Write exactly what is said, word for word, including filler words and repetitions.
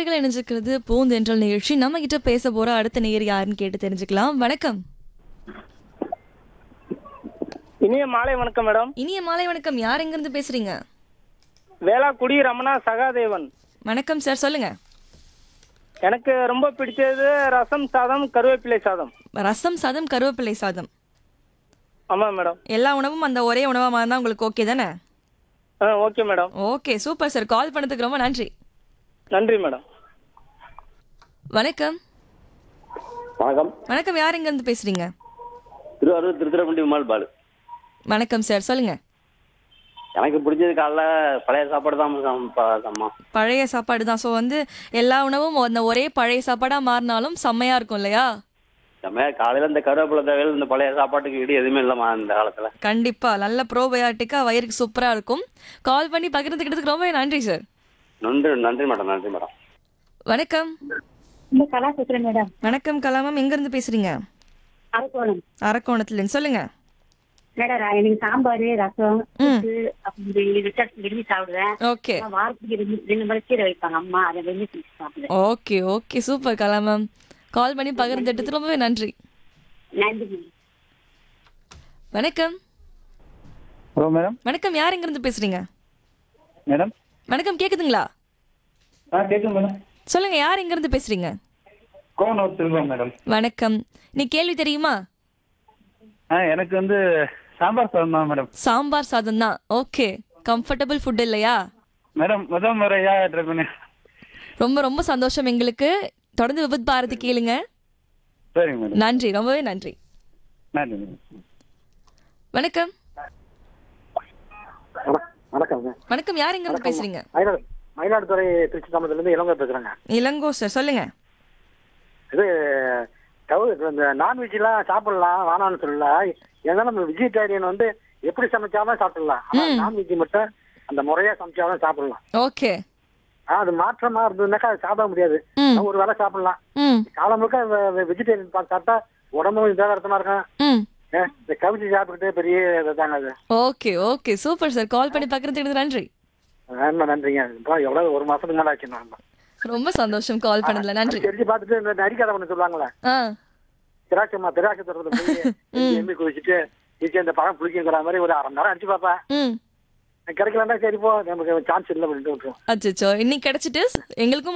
நேர்கள் இணைஞ்சிருக்கிறது பூந்தென்றல் நிகழ்ச்சி. நம்ம கிட்ட பேச போற அடுத்த நேயர் யாருன்னு கேட்டு தெரிஞ்சுக்கலாம். வணக்கம். இனிய மாலை வணக்கம் மேடம். இனிய மாலை வணக்கம். யார் எங்க இருந்து பேசுறீங்க? வேளாக்குடி ரமணா சகாதேவன். வணக்கம் சார், சொல்லுங்க. எனக்கு ரொம்ப பிடிச்சது ரசம் சாதம் கருவேப்பிலை சாதம். ரசம் சாதம் கருவேப்பிலை சாதம். ஆமா மேடம். எல்லா உணவும் அந்த ஒரே உணவா இருந்தா உங்களுக்கு ஓகே தானே? ஆ okay madam. Okay, super sir. கால் பண்ணதுக்கு ரொம்ப நன்றி. நன்றி மேடம். வணக்கம். வணக்கம். வணக்கம். யார் எங்க இருந்து பேசுறீங்க? திருவாரூர் திருத்துறைப்பூண்டி விமால் பாலு. வணக்கம் சார், சொல்லுங்க. எனக்கு பிடிச்சது காலைல பழைய சாப்பாடு தான் அம்மா. பழைய சாப்பாடு தான். ஸோ வந்து எல்லா உணவும் அந்த ஒரே பழைய சாப்பாடா மாறினாலும் செம்மையா இருக்கும் இல்லையா? நம்ம காலையில இந்த கருவேப்பிலை தேவையில் இந்த பழைய சாப்பாட்டுக்கு இடி எதுவுமே இல்லைம்மா இந்த காலத்துல. கண்டிப்பா நல்ல ப்ரோபயாட்டிக்கா வயிறுக்கு சூப்பரா இருக்கும். கால் பண்ணி பகிர்ந்துக்கிட்டதுக்கு ரொம்ப நன்றி சார். நன்றி நன்றி மேடம். நன்றி மேடம். வணக்கம். இந்த கலா பேசுறேன் மேடம். வணக்கம் கலாமம். எங்க இருந்து பேசுறீங்க? அரக்கோணம். அரக்கோணத்துல இருந்து. சொல்லுங்க மேடம், எனக்கு சாம்பார் ரசம் கூட்டு அப்படி விட்டு விரும்பி சாப்பிடுவேன். ஓகே நான் வாரத்துக்கு ரெண்டு ரெண்டு மணி கீரை வைப்பாங்க அம்மா, அதை வெள்ளி செஞ்சு சாப்பிடுவேன். Okay okay super கலாமம். கால் பண்ணி பகிர்ந்துட்டது ரொம்பவே நன்றி. நன்றி. வணக்கம். Hello madam. வணக்கம். யார் எங்க இருந்து பேசுறீங்க? மேடம். வணக்கம், கேக்குதுங்களா? ஆ கேட்குது மேடம். சொல்லுங்க, யார் எங்க இருந்து பேசுறீங்க? கோவனூர் திரும்பம் மேடம். வணக்கம். நீ கேள்வி தெரியுமா? ஆ எனக்கு வந்து சாம்பார் சாதம் தான் மேடம். சாம்பார் சாதம் தான். ஓகே, கம்ஃபர்டபுள் ஃபுட் இல்லையா? மேடம் முதல் முறையா ட்ரை பண்ணி. ரொம்ப ரொம்ப சந்தோஷம் எங்களுக்கு. தொடர்ந்து விபத் பாரதி கேளுங்க. சரிங்க மேடம். நன்றி, ரொம்பவே நன்றி. நன்றி மேடம். வணக்கம். வணக்கம். வணக்கம். யார் எங்க இருந்து பேசுறீங்க? மயிலாடு மயிலாடுதுறை திருச்சி தாமரத்துலேருந்து இளங்கோ பேசுகிறேங்க. இளங்கோ சார், சொல்லுங்க. இது டவு இந்த நான்வெஜ்லாம் சாப்பிடலாம் வேணாம்னு சொல்லல. ஏன்னா நம்ம வெஜிடேரியன் வந்து எப்படி சமைச்சாலும் சாப்பிடலாம். ஆனால் நான்வெஜ் மட்டும் அந்த முறையாக சமைச்சாலும் சாப்பிடலாம். ஓகே. அது மாற்றமா இருந்ததுனாக்கா அது சாப்பிட முடியாது. ம் ஒரு வேளை சாப்பிடலாம். ம் காலம் முழுக்க வெஜிடேரியன் சாப்பிட்டா உடம்பும் இதாகரத்தமா இருக்கும். ம் ஏ, இந்த கவிச்சி சாப்பிட்டுட்டு பெரிய இதுதாங்க அது. Okay okay super sir. கால் பண்ணி பகிர்ந்துக்கிட்டது நன்றி. ரொம்ப நன்றிங்க. இப்போ எவ்வளவு ஒரு மாசத்துக்கு மேலே ஆச்சு நான் ரொம்ப சந்தோஷம் கால் பண்ணதுல. நன்றி. தெரிஞ்சு பார்த்துட்டு இந்த நரிக்காத ஒன்று சொல்லுவாங்களே, ஆ திராட்சைமா திராட்சை தரத்துல போய் எம்பி குளிச்சுட்டு இதுக்கு இந்த பழம் புளிக்குங்கிற மாதிரி ஒரு அரை மணி நேரம் அடிச்சு பார்ப்பேன். ம் கிடைக்கலன்னா சரி போ, நமக்கு சான்ஸ் இல்லை அப்படின்ட்டு விட்டுருவோம். அச்சோ, இன்னைக்கு கிடைச்சிட்டு எங்களுக்கும்